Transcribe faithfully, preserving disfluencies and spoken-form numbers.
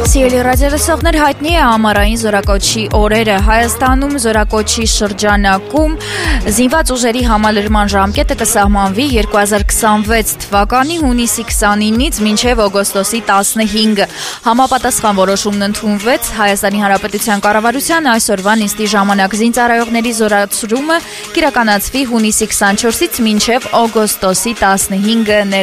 Սիրելի ռադիոլսողներ, հայտնի է ամառային զորակոչի օրերը։ Հայաստանում զորակոչի շրջանակում զինված ուժերի համալրման ժամկետը կսահմանվի երկու հազար քսանվեց թվականի հունիսի քսանինից մինչև օգոստոսի տասնհինգը։ Համապատասխան որոշումն ընդունվեց Հայաստանի Հանրապետության կառավարության այսօրվա նիստի ժամանակ։ Զինծառայողների զորացումը կիրականացվի հունիսի քսանչորսից մինչև օգոստոսի տասնհինգը։